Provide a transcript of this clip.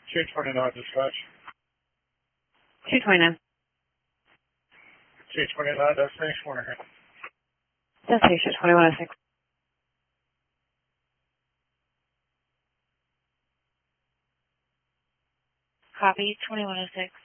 229 dispatch. 229. 229, destination Warner here. Destination 2106. Copy, 2106.